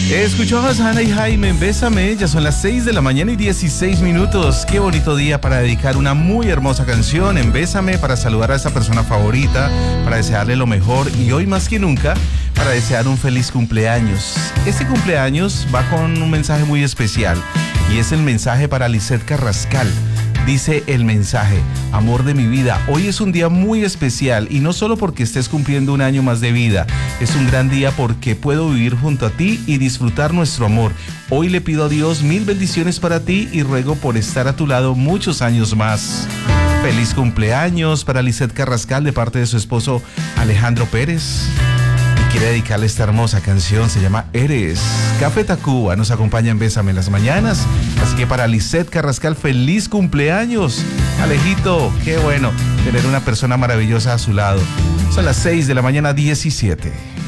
Escuchabas a Ana y Jaime en Bésame, ya son las 6 de la mañana y 16 minutos. Qué bonito día para dedicar una muy hermosa canción en Bésame, para saludar a esa persona favorita, para desearle lo mejor y hoy más que nunca, para desear un feliz cumpleaños. Este cumpleaños va con un mensaje muy especial y es el mensaje para Lisette Carrascal. Dice el mensaje: amor de mi vida, hoy es un día muy especial y no solo porque estés cumpliendo un año más de vida, es un gran día porque puedo vivir junto a ti y disfrutar nuestro amor. Hoy le pido a Dios 1000 bendiciones para ti y ruego por estar a tu lado muchos años más. Feliz cumpleaños para Lisette Carrascal de parte de su esposo Alejandro Pérez. Quiere dedicarle esta hermosa canción, se llama Eres. Café Tacuba nos acompaña en Bésame en las mañanas, así que para Lisette Carrascal, feliz cumpleaños. Alejito, qué bueno tener una persona maravillosa a su lado. Son las 6 de la mañana 17.